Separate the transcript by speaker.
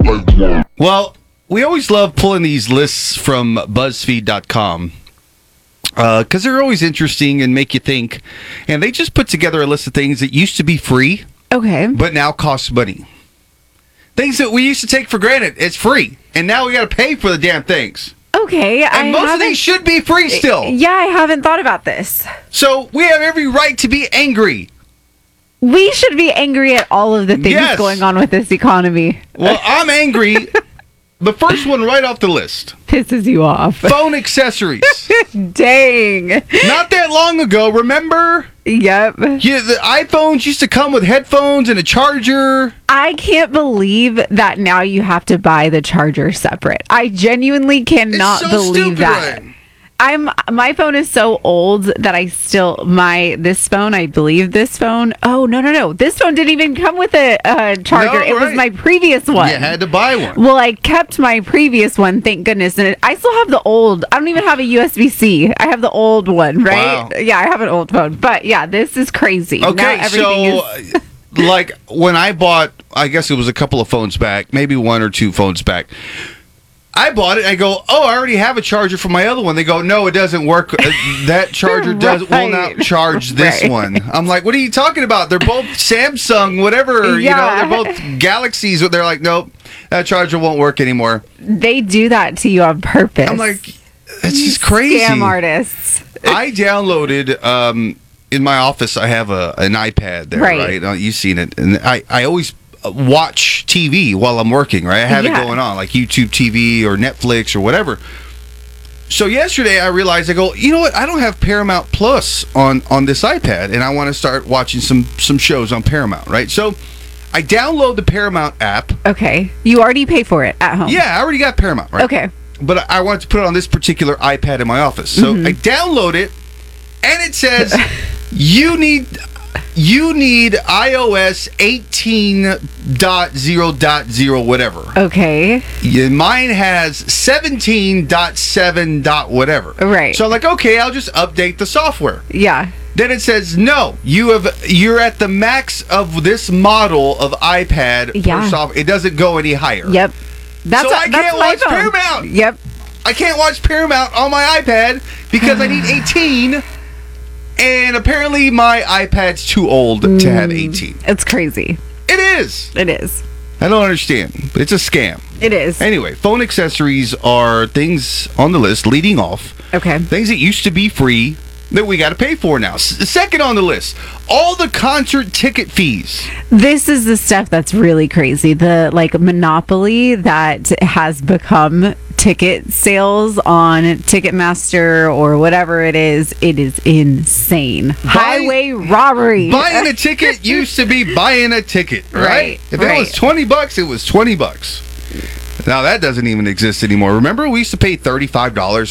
Speaker 1: Well, we always love pulling these lists from BuzzFeed.com because they're always interesting and make you think. And they just put together a list of things that used to be free,
Speaker 2: Okay.
Speaker 1: but now cost money. Things that we used to take for granted, it's free. And now we got to pay for the damn things.
Speaker 2: Okay.
Speaker 1: And most of these should be free still.
Speaker 2: Yeah, I haven't thought about this.
Speaker 1: So we have every right to be angry.
Speaker 2: We should be angry at all of the things
Speaker 1: Yes.
Speaker 2: going on with this economy.
Speaker 1: Well, I'm angry. The first one right off the list.
Speaker 2: Pisses you off.
Speaker 1: Phone accessories.
Speaker 2: Dang.
Speaker 1: Not that long ago, remember?
Speaker 2: Yep.
Speaker 1: Yeah, the iPhones used to come with headphones and a charger.
Speaker 2: I can't believe that now you have to buy the charger separate. I genuinely cannot
Speaker 1: It's so
Speaker 2: believe
Speaker 1: stupid,
Speaker 2: that.
Speaker 1: right?
Speaker 2: My phone is so old that I believe this phone. Oh, no. This phone didn't even come with a charger.
Speaker 1: No,
Speaker 2: It was
Speaker 1: right.
Speaker 2: my previous one.
Speaker 1: You had to buy one.
Speaker 2: Well, I kept my previous one, thank goodness. And I still have the old. I don't even have a USB-C. I have the old one, right?
Speaker 1: Wow.
Speaker 2: Yeah, I have an old phone. But yeah, this is crazy. Now
Speaker 1: Okay,
Speaker 2: everything
Speaker 1: so like when I bought, I guess it was a couple of phones back, maybe one or two phones back. I bought it. I go, I already have a charger for my other one. They go, no, it doesn't work. That charger will not charge this
Speaker 2: Right.
Speaker 1: one. I'm like, what are you talking about? They're both Samsung, whatever.
Speaker 2: Yeah.
Speaker 1: They're both Galaxies. They're like, nope, that charger won't work anymore.
Speaker 2: they do that to you on purpose.
Speaker 1: I'm like, it's just crazy.
Speaker 2: Scam artists.
Speaker 1: I downloaded in my office. I have an iPad there,
Speaker 2: Right.
Speaker 1: right? You've seen it, and I always watch TV while I'm working. Right, I have it
Speaker 2: Yeah.
Speaker 1: going on like YouTube TV or Netflix or whatever. So yesterday I realized, I go, you know what? I don't have Paramount Plus on this iPad, and I want to start watching some shows on Paramount. Right, so I download the Paramount app.
Speaker 2: Okay. You already pay for it at home.
Speaker 1: Yeah, I already got Paramount. Right.
Speaker 2: Okay.
Speaker 1: But I wanted to put it on this particular iPad in my office. So I download it, and it says you need iOS 18.0.0 whatever.
Speaker 2: Okay.
Speaker 1: Yeah, mine has 17.7. Whatever.
Speaker 2: Right.
Speaker 1: So I'm like, okay, I'll just update the software.
Speaker 2: Yeah.
Speaker 1: Then it says, no, you're at the max of this model of iPad
Speaker 2: Yeah.
Speaker 1: per software. It doesn't go any higher.
Speaker 2: Yep. That's
Speaker 1: So I
Speaker 2: that's
Speaker 1: can't
Speaker 2: my
Speaker 1: watch
Speaker 2: phone.
Speaker 1: Paramount.
Speaker 2: Yep.
Speaker 1: I can't watch Paramount on my iPad because I need 18, and apparently my iPad's too old to have 18.
Speaker 2: It's crazy.
Speaker 1: It is.
Speaker 2: It is.
Speaker 1: I don't understand, but it's a scam.
Speaker 2: It is.
Speaker 1: Anyway, phone accessories are things on the list, leading off.
Speaker 2: Okay.
Speaker 1: Things that used to be free that we got to pay for now. Second on the list, all the concert ticket fees.
Speaker 2: This is the stuff that's really crazy. The monopoly that has become ticket sales on Ticketmaster or whatever it is insane. Highway robbery.
Speaker 1: Buying a ticket used to be buying a ticket, right?
Speaker 2: Right,
Speaker 1: If it was $20, it was $20. Now that doesn't even exist anymore. Remember, we used to pay $35